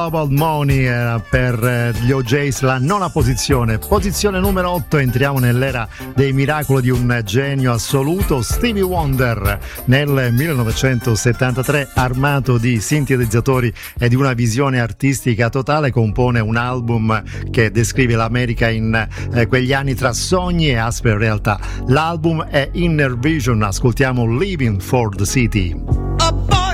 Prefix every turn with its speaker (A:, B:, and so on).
A: Global Money per gli OJs, la nona posizione. Posizione numero 8, entriamo nell'era dei miracoli di un genio assoluto. Stevie Wonder nel 1973, armato di sintetizzatori e di una visione artistica totale, compone un album che descrive l'America in quegli anni tra sogni e aspre realtà. L'album è Inner Vision, ascoltiamo Living for the City.